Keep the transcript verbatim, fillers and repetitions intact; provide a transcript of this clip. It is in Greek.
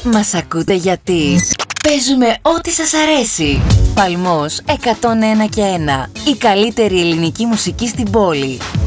Μας ακούτε γιατί παίζουμε ό,τι σας αρέσει. Παλμός εκατόν ένα και ένα. Η καλύτερη ελληνική μουσική στην πόλη.